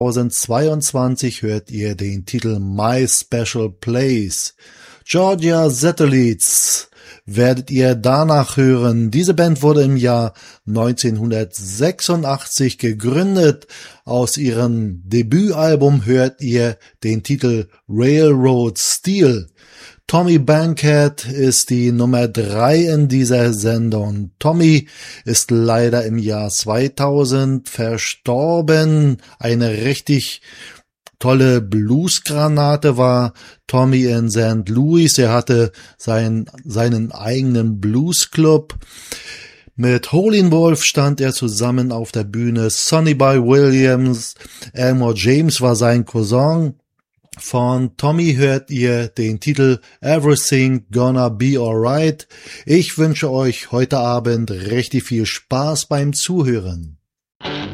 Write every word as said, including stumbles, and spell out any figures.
zweitausendzweiundzwanzig hört ihr den Titel My Special Place. Georgia Satellites werdet ihr danach hören. Diese Band wurde im Jahr neunzehnhundertsechsundachtzig gegründet. Aus ihrem Debütalbum hört ihr den Titel Railroad Steel. Tommy Bankhead ist die Nummer drei in dieser Sendung. Tommy ist leider im Jahr zweitausend verstorben. Eine richtig tolle Bluesgranate war Tommy in Sankt Louis. Er hatte sein, seinen eigenen Bluesclub. Mit Howlin' Wolf stand er zusammen auf der Bühne. Sonny Boy Williams, Elmore James war sein Cousin. Von Tommy hört ihr den Titel Everything Gonna Be Alright. Ich wünsche euch heute Abend richtig viel Spaß beim Zuhören.